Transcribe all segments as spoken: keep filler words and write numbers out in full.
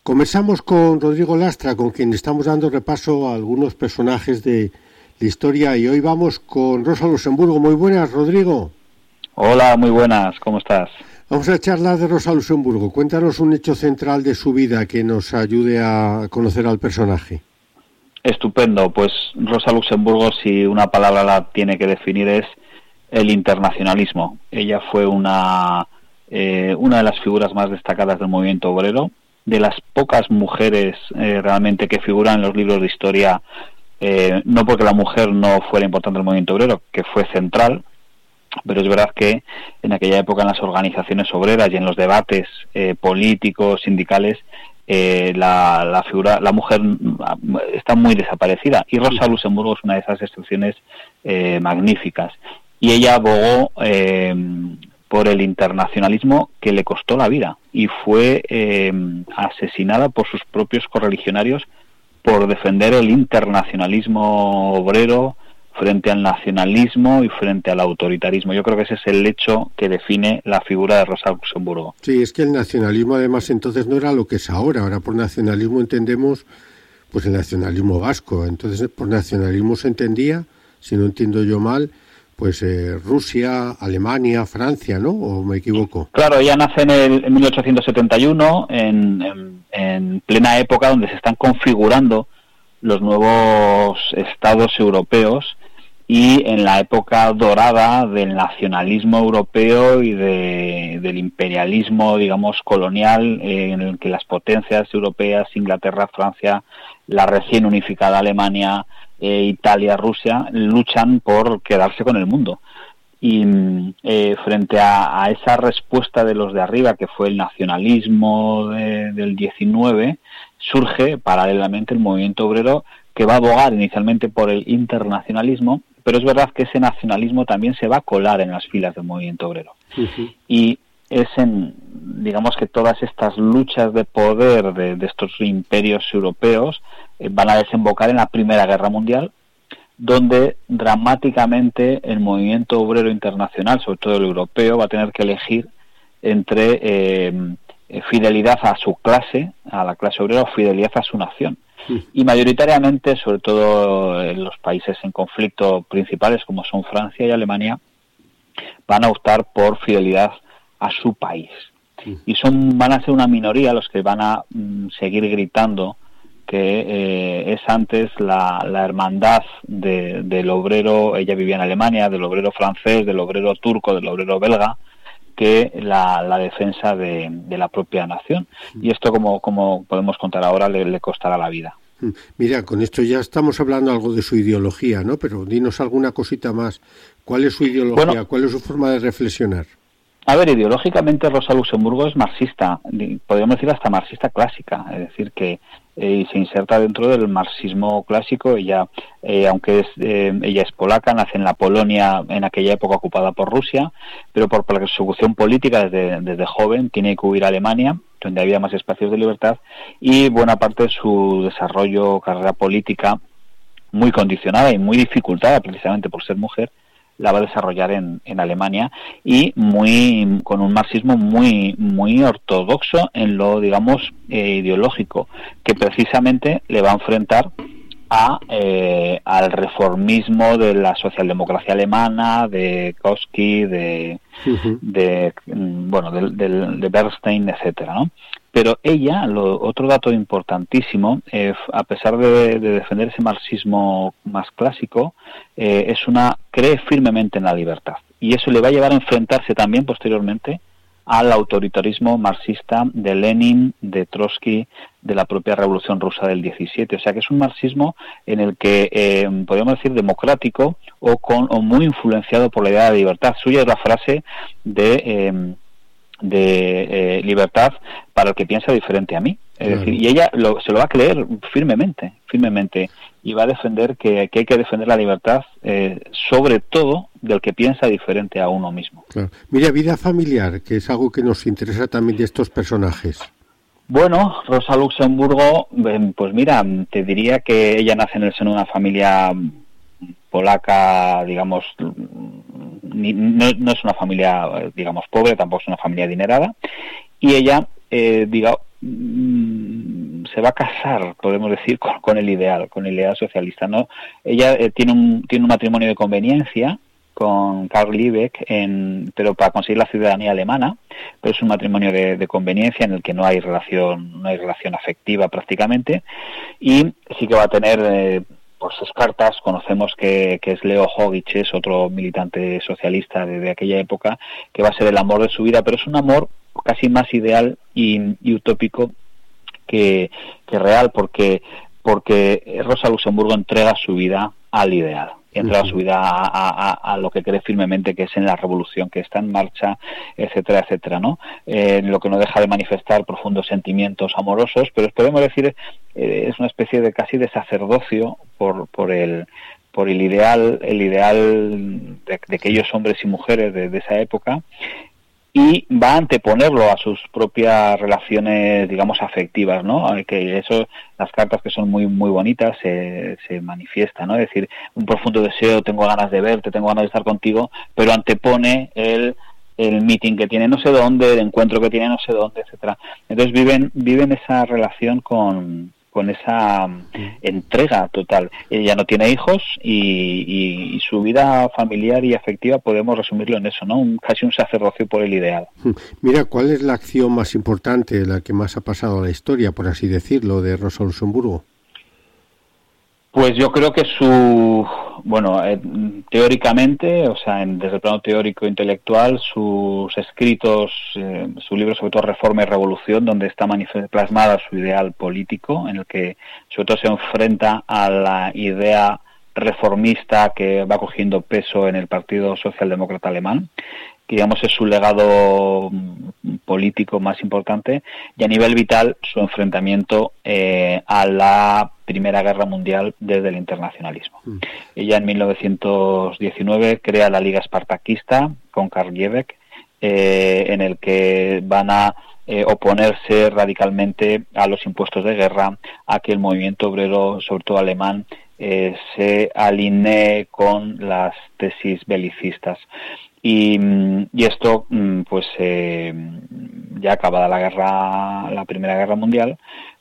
Comenzamos con Rodrigo Lastra, con quien estamos dando repaso a algunos personajes de la historia, y hoy vamos con Rosa Luxemburgo. Muy buenas, Rodrigo. Hola, muy buenas, ¿cómo estás? Vamos a charlar de Rosa Luxemburgo. Cuéntanos un hecho central de su vida que nos ayude a conocer al personaje. Estupendo, pues Rosa Luxemburgo, si una palabra la tiene que definir, es el internacionalismo. Ella fue una, eh, una de las figuras más destacadas del movimiento obrero, de las pocas mujeres eh, realmente que figuran en los libros de historia, eh, no porque la mujer no fuera importante en el movimiento obrero, que fue central, pero es verdad que en aquella época en las organizaciones obreras y en los debates eh, políticos, sindicales, eh, la, la figura, la mujer está muy desaparecida, y Rosa Luxemburgo es una de esas excepciones eh, magníficas, y ella abogó eh, por el internacionalismo, que le costó la vida, y fue eh, asesinada por sus propios correligionarios por defender el internacionalismo obrero frente al nacionalismo y frente al autoritarismo. Yo creo que ese es el hecho que define la figura de Rosa Luxemburgo. Sí, es que el nacionalismo además entonces no era lo que es ahora. Ahora por nacionalismo entendemos pues el nacionalismo vasco. Entonces por nacionalismo se entendía, si no entiendo yo mal, pues eh, Rusia, Alemania, Francia, ¿no? ¿O me equivoco? Claro, ella nace en, el, en mil ochocientos setenta y uno, en, en, en plena época donde se están configurando los nuevos estados europeos, y en la época dorada del nacionalismo europeo y de, del imperialismo, digamos, colonial, eh, en el que las potencias europeas, Inglaterra, Francia, la recién unificada Alemania, eh, Italia, Rusia, luchan por quedarse con el mundo. Y eh, frente a, a esa respuesta de los de arriba, que fue el nacionalismo de, del diecinueve, surge paralelamente el movimiento obrero, que va a abogar inicialmente por el internacionalismo, pero es verdad que ese nacionalismo también se va a colar en las filas del movimiento obrero. Uh-huh. Y es en, digamos que todas estas luchas de poder de, de estos imperios europeos eh, van a desembocar en la Primera Guerra Mundial, donde dramáticamente el movimiento obrero internacional, sobre todo el europeo, va a tener que elegir entre eh, fidelidad a su clase, a la clase obrera, o fidelidad a su nación. Y mayoritariamente, sobre todo en los países en conflicto principales, como son Francia y Alemania, van a optar por fidelidad a su país. Y son van a ser una minoría los que van a mm, seguir gritando que eh, es antes la, la hermandad de, del obrero, ella vivía en Alemania, del obrero francés, del obrero turco, del obrero belga, que la, la defensa de, de la propia nación. Y esto, como, como podemos contar ahora, le, le costará la vida. Mira, con esto ya estamos hablando algo de su ideología, ¿no? Pero dinos alguna cosita más. ¿Cuál es su ideología? Bueno, ¿cuál es su forma de reflexionar? A ver, ideológicamente Rosa Luxemburgo es marxista, podríamos decir hasta marxista clásica, es decir, que eh, se inserta dentro del marxismo clásico. Ella, eh, aunque es, eh, ella es polaca, nace en la Polonia en aquella época ocupada por Rusia, pero por persecución política desde, desde joven tiene que huir a Alemania, donde había más espacios de libertad, y buena parte de su desarrollo, carrera política, muy condicionada y muy dificultada precisamente por ser mujer, la va a desarrollar en, en Alemania, y muy con un marxismo muy muy ortodoxo en lo, digamos, eh, ideológico, que precisamente le va a enfrentar a eh, al reformismo de la socialdemocracia alemana, de Kautsky, de, uh-huh. de bueno de, de, de Bernstein, etcétera, ¿no? Pero ella, lo, otro dato importantísimo, eh, a pesar de, de defender ese marxismo más clásico, eh, es una cree firmemente en la libertad, y eso le va a llevar a enfrentarse también posteriormente al autoritarismo marxista de Lenin, de Trotsky, de la propia Revolución Rusa del diecisiete. O sea que es un marxismo en el que eh, podríamos decir democrático, o, con, o muy influenciado por la idea de libertad. Suya es la frase de eh, de eh, libertad para el que piensa diferente a mí. Es claro. decir, y ella lo, se lo va a creer firmemente, firmemente, y va a defender que, que hay que defender la libertad, eh, sobre todo del que piensa diferente a uno mismo. Claro. Mira, vida familiar, que es algo que nos interesa también de estos personajes. Bueno, Rosa Luxemburgo, pues mira, te diría que ella nace en el seno de una familia polaca, digamos, ni, no, no es una familia, digamos, pobre, tampoco es una familia adinerada, y ella, eh, diga, se va a casar, podemos decir, con, con el ideal, con el ideal socialista, ¿no? Ella eh, tiene un tiene un matrimonio de conveniencia con Karl Liebknecht, en, pero para conseguir la ciudadanía alemana, pero es un matrimonio de, de conveniencia en el que no hay relación no hay relación afectiva prácticamente, y sí que va a tener eh, por sus cartas. Conocemos que, que es Leo Hogich, es otro militante socialista de, de aquella época, que va a ser el amor de su vida, pero es un amor casi más ideal y, y utópico que, que real, porque porque Rosa Luxemburgo entrega su vida al ideal, entrega uh-huh. su vida a, a, a lo que cree firmemente que es en la revolución que está en marcha, etcétera, etcétera, ¿no? Eh, lo que no deja de manifestar profundos sentimientos amorosos, pero podemos decir eh, es una especie de casi de sacerdocio por por el por el ideal el ideal de, de aquellos hombres y mujeres de, de esa época, y va a anteponerlo a sus propias relaciones, digamos, afectivas, ¿no? Que eso, las cartas, que son muy muy bonitas, se, se manifiestan, ¿no? Es decir, un profundo deseo, tengo ganas de verte, tengo ganas de estar contigo, pero antepone el el meeting que tiene no sé dónde, el encuentro que tiene no sé dónde, etcétera. Entonces viven viven esa relación con con esa entrega total. Ella no tiene hijos y, y, y su vida familiar y afectiva podemos resumirlo en eso, ¿no? Un, casi un sacerdocio por el ideal. Mira, ¿cuál es la acción más importante, la que más ha pasado a la historia, por así decirlo, de Rosa Luxemburgo? Pues yo creo que su, bueno, eh, teóricamente, o sea, en, desde el plano teórico e intelectual, sus escritos, eh, su libro sobre todo Reforma y Revolución, donde está plasmada su ideal político, en el que sobre todo se enfrenta a la idea reformista que va cogiendo peso en el Partido Socialdemócrata Alemán, que digamos es su legado político más importante, y a nivel vital su enfrentamiento eh, a la Primera Guerra Mundial desde el internacionalismo. Mm. Ella en mil novecientos diecinueve crea la Liga Espartaquista con Karl Liebknecht, eh, en el que van a eh, oponerse radicalmente a los impuestos de guerra, a que el movimiento obrero, sobre todo alemán, eh, se alinee con las tesis belicistas. Y, y esto, pues eh, ya acabada la guerra, la Primera Guerra Mundial,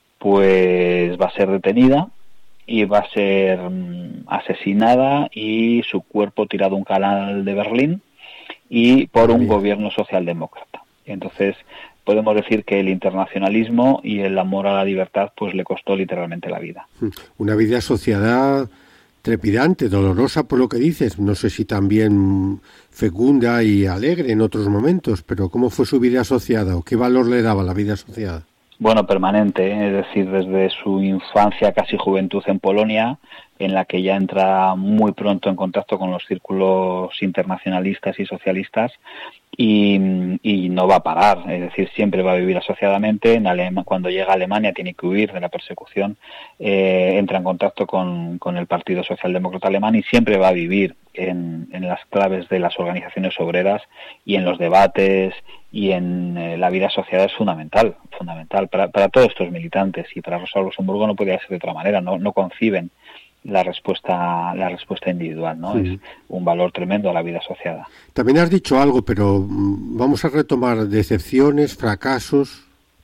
pues va a ser detenida y va a ser um, asesinada y su cuerpo tirado a un canal de Berlín y por un gobierno socialdemócrata. Entonces podemos decir que el internacionalismo y el amor a la libertad pues le costó literalmente la vida. Una vida asociada trepidante, dolorosa por lo que dices, no sé si también fecunda y alegre en otros momentos, pero ¿cómo fue su vida asociada o qué valor le daba la vida asociada? Bueno, permanente, ¿eh? Es decir, desde su infancia, casi juventud en Polonia, en la que ya entra muy pronto en contacto con los círculos internacionalistas y socialistas, y, y no va a parar, es decir, siempre va a vivir asociadamente. En Alema, cuando llega a Alemania tiene que huir de la persecución, eh, entra en contacto con, con el Partido Socialdemócrata Alemán y siempre va a vivir en, en las claves de las organizaciones obreras y en los debates y en eh, la vida asociada. Es fundamental, fundamental para, para todos estos militantes, y para Rosa Luxemburgo no podía ser de otra manera, no, no conciben la respuesta la respuesta individual, ¿no? Sí. Es un valor tremendo a la vida asociada. También has dicho algo, pero vamos a retomar decepciones, fracasos.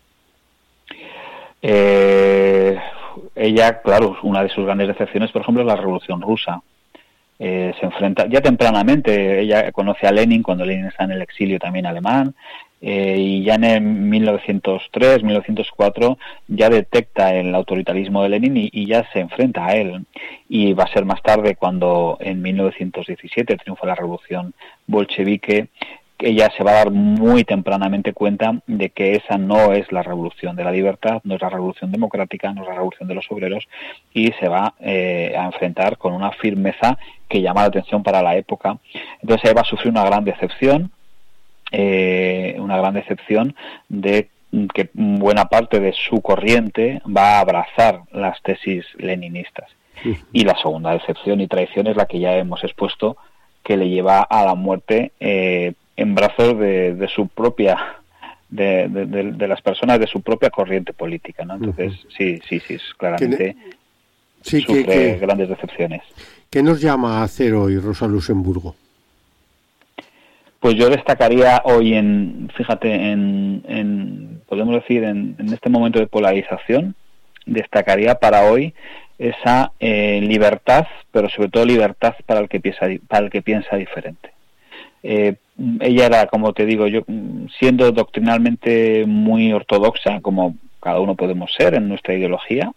Eh, ella, claro, una de sus grandes decepciones, por ejemplo, es la Revolución Rusa. Eh, se enfrenta, ya tempranamente, ella conoce a Lenin cuando Lenin está en el exilio también alemán, eh, y ya en mil novecientos tres, mil novecientos cuatro ya detecta el autoritarismo de Lenin y, y ya se enfrenta a él. Y va a ser más tarde cuando en mil novecientos diecisiete triunfa la revolución bolchevique, que ella se va a dar muy tempranamente cuenta de que esa no es la revolución de la libertad, no es la revolución democrática, no es la revolución de los obreros, y se va eh, a enfrentar con una firmeza que llama la atención para la época. Entonces ella va a sufrir una gran decepción, eh, una gran decepción de que buena parte de su corriente va a abrazar las tesis leninistas. Sí. Y la segunda decepción y traición es la que ya hemos expuesto, que le lleva a la muerte eh, en brazos de, de su propia de, de, de, de las personas de su propia corriente política, ¿no? Entonces uh-huh. sí, sí, sí, claramente sí, sufre que, que, grandes decepciones. ¿Qué nos llama a hacer hoy Rosa Luxemburgo? Pues yo destacaría hoy en, fíjate, en, en podemos decir en, en este momento de polarización destacaría para hoy esa eh, libertad, pero sobre todo libertad para el que piensa, para el que piensa diferente. Eh, ella era, como te digo, yo siendo doctrinalmente muy ortodoxa, como cada uno podemos ser en nuestra ideología,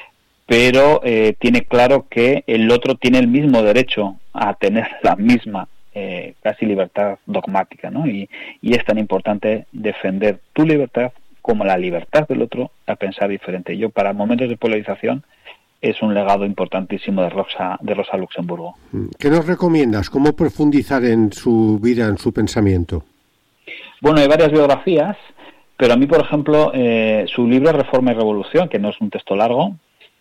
pero eh, tiene claro que el otro tiene el mismo derecho a tener la misma eh, casi libertad dogmática, ¿no? Y, y es tan importante defender tu libertad como la libertad del otro a pensar diferente. Yo, para momentos de polarización, es un legado importantísimo de Rosa, de Rosa Luxemburgo. ¿Qué nos recomiendas? ¿Cómo profundizar en su vida, en su pensamiento? Bueno, hay varias biografías, pero a mí, por ejemplo, eh, su libro Reforma y Revolución, que no es un texto largo,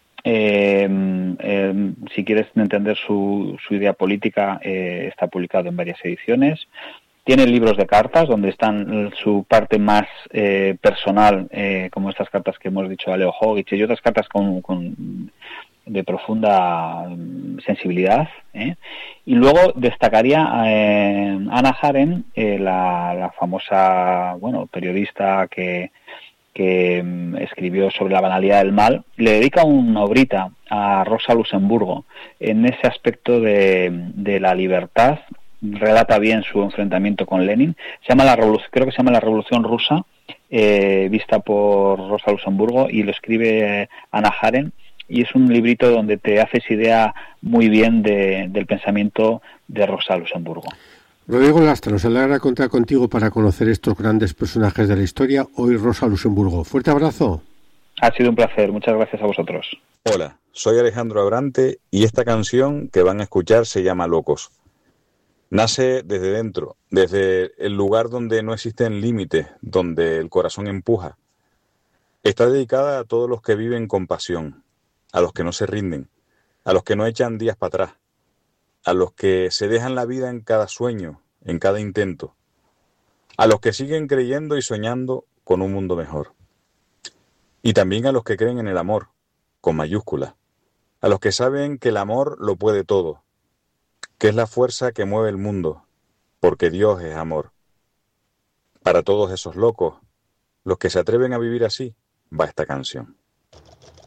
eh, eh, si quieres entender su, su idea política, eh, está publicado en varias ediciones. Tiene libros de cartas donde están su parte más eh, personal, eh, como estas cartas que hemos dicho a Leo Hogich, y otras cartas con, con de profunda sensibilidad, ¿eh? Y luego destacaría a eh, Hannah Arendt, eh, la, la famosa, bueno, periodista que, que um, escribió sobre la banalidad del mal. Le dedica una obrita a Rosa Luxemburgo en ese aspecto de, de la libertad. Relata bien su enfrentamiento con Lenin. Se llama la revolución, creo que se llama La Revolución Rusa, eh, vista por Rosa Luxemburgo, y lo escribe eh, Hannah Arendt, y es un librito donde te haces idea muy bien de, del pensamiento de Rosa Luxemburgo. Rodrigo Lastra, nos alegra contar contigo para conocer estos grandes personajes de la historia. Hoy Rosa Luxemburgo. Fuerte abrazo. Ha sido un placer. Muchas gracias a vosotros. Hola, soy Alejandro Abrante y esta canción que van a escuchar se llama Locos. Nace desde dentro, desde el lugar donde no existen límites, donde el corazón empuja. Está dedicada a todos los que viven con pasión, a los que no se rinden, a los que no echan días para atrás, a los que se dejan la vida en cada sueño, en cada intento, a los que siguen creyendo y soñando con un mundo mejor. Y también a los que creen en el amor, con mayúsculas, a los que saben que el amor lo puede todo, que es la fuerza que mueve el mundo, porque Dios es amor. Para todos esos locos, los que se atreven a vivir así, va esta canción.